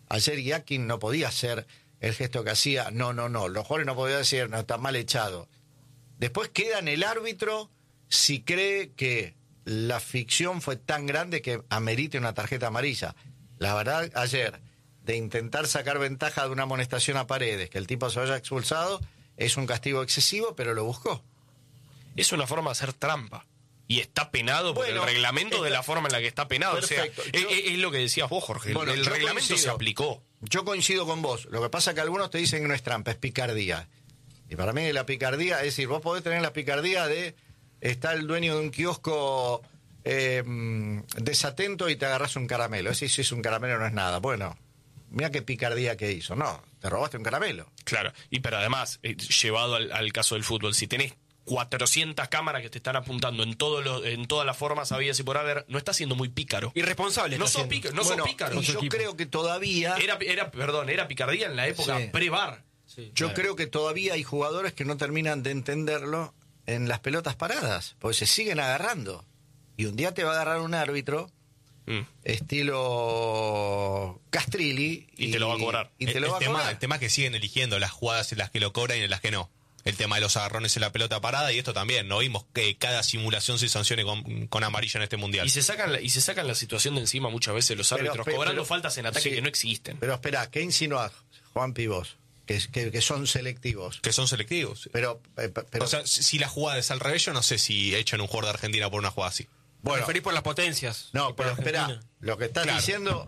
Ayer Yakin no podía hacer el gesto que hacía, no, los jugadores no podían decir, no, está mal echado. Después queda en el árbitro si cree que la ficción fue tan grande que amerite una tarjeta amarilla. La verdad, ayer, de intentar sacar ventaja de una amonestación a Paredes, que el tipo se haya expulsado, es un castigo excesivo, pero lo buscó. Es una forma de hacer trampa. Y está penado por el reglamento de la forma en la que está penado. Perfecto. O sea, es lo que decías vos, Jorge. Bueno, el reglamento se aplicó. Yo coincido con vos. Lo que pasa es que algunos te dicen que no es trampa, es picardía. Y para mí la picardía, es decir, vos podés tener la picardía de está el dueño de un kiosco desatento y te agarrás un caramelo. Es decir, si es un caramelo no es nada. Bueno, mira qué picardía que hizo. No, te robaste un caramelo. Claro, pero además, llevado al caso del fútbol, si tenés 400 cámaras que te están apuntando en todas las formas habidas y por haber, no está siendo muy pícaro. Irresponsable. No sos pícaro. Y yo creo que todavía... Era picardía en la época pre-VAR. Sí, yo creo que todavía hay jugadores que no terminan de entenderlo en las pelotas paradas, porque se siguen agarrando. Y un día te va a agarrar un árbitro, estilo Castrilli, y te lo va a cobrar. El tema es que siguen eligiendo las jugadas en las que lo cobran y en las que no. El tema de los agarrones en la pelota parada, y esto también, no vimos que cada simulación se sancione con amarillo en este mundial. Y se sacan la situación de encima muchas veces los árbitros, cobrando faltas en ataque que no existen. Pero espera, ¿qué insinúas, Juan Pibos? Que son selectivos. Que son selectivos. Pero o sea, si la jugada es al revés, yo no sé si echan un jugador de Argentina por una jugada así. Bueno, referís por las potencias. No, pero espera, lo que estás diciendo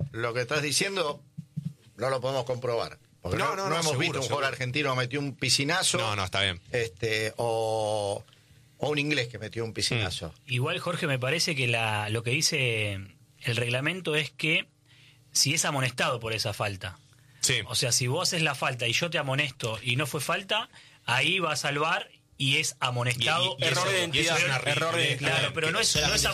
no lo podemos comprobar. Porque no hemos visto un jugador argentino que metió un piscinazo. No, está bien. O un inglés que metió un piscinazo. Igual, Jorge, me parece que lo que dice el reglamento es que si es amonestado por esa falta. Sí. O sea, si vos haces la falta y yo te amonesto y no fue falta, ahí va a salvar y es amonestado. Error de identidad. Claro, pero no es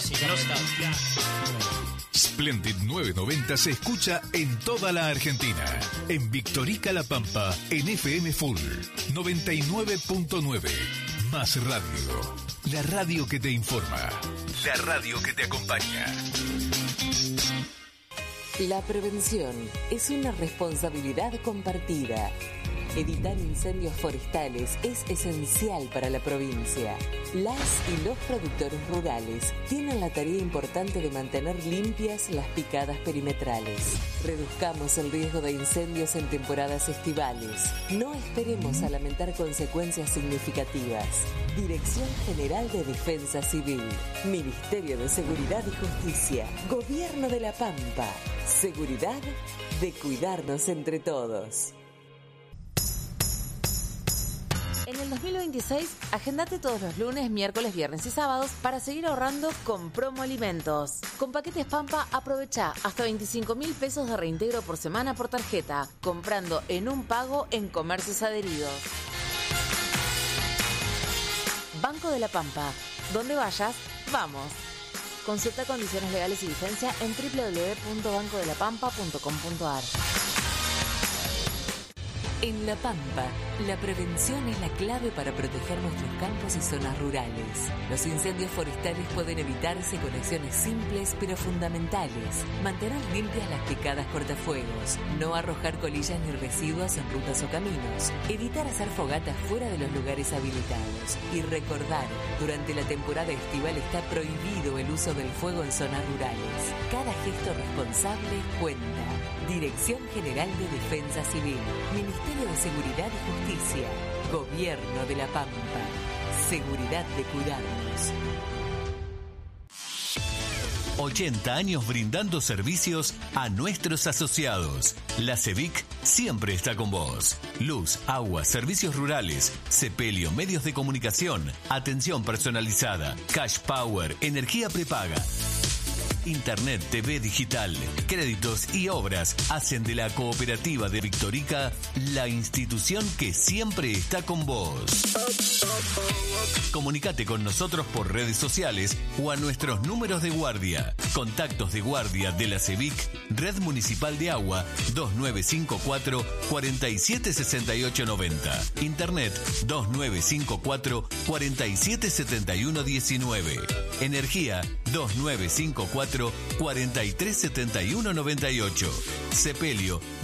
Splendid 990 se escucha en toda la Argentina. En Victorica La Pampa, en FM Full 99.9. Más radio. La radio que te informa. La radio que te acompaña. La prevención es una responsabilidad compartida. Evitar incendios forestales es esencial para la provincia. Las y los productores rurales tienen la tarea importante de mantener limpias las picadas perimetrales. Reduzcamos el riesgo de incendios en temporadas estivales. No esperemos a lamentar consecuencias significativas. Dirección General de Defensa Civil, Ministerio de Seguridad y Justicia, Gobierno de La Pampa. Seguridad de cuidarnos entre todos. En el 2026, agendate todos los lunes, miércoles, viernes y sábados para seguir ahorrando con Promo Alimentos. Con paquetes Pampa, aprovecha hasta 25.000 pesos de reintegro por semana por tarjeta, comprando en un pago en comercios adheridos. Banco de la Pampa. Donde vayas, vamos. Consulta condiciones legales y vigencia en www.bancodelapampa.com.ar. En La Pampa, la prevención es la clave para proteger nuestros campos y zonas rurales. Los incendios forestales pueden evitarse con acciones simples pero fundamentales. Mantener limpias las picadas cortafuegos, no arrojar colillas ni residuos en rutas o caminos, evitar hacer fogatas fuera de los lugares habilitados y recordar, durante la temporada estival está prohibido el uso del fuego en zonas rurales. Cada gesto responsable cuenta. Dirección General de Defensa Civil, Ministerio de Seguridad y Justicia, Gobierno de La Pampa. Seguridad de cuidarnos. 80 años brindando servicios a nuestros asociados. La CEVIC siempre está con vos. Luz, agua, servicios rurales, sepelio, medios de comunicación, atención personalizada, cash power, energía prepaga. Internet, TV digital, créditos y obras hacen de la Cooperativa de Victorica la institución que siempre está con vos. Comunicate con nosotros por redes sociales o a nuestros números de guardia. Contactos de guardia de la CEVIC, Red Municipal de Agua 2954 476890. Internet 2954 477119. Energía 2954 437198. Sepelio